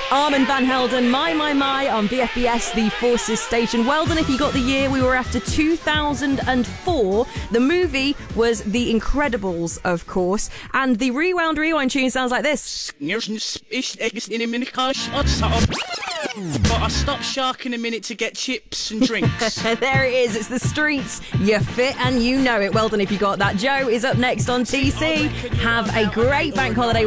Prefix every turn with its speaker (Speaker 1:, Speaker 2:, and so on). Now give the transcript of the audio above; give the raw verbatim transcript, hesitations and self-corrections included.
Speaker 1: Armand Van Helden, My, My, My on B F B S, the Forces station. Well done if you got the year. We were after two thousand four. The movie was The Incredibles, of course. And the Rewound Rewind tune sounds like this.
Speaker 2: But I stopped sharking a minute to get chips and drinks.
Speaker 1: There it is. It's The Streets. You're fit and you know it. Well done if you got that. Joe is up next on T C. Have a great bank holiday.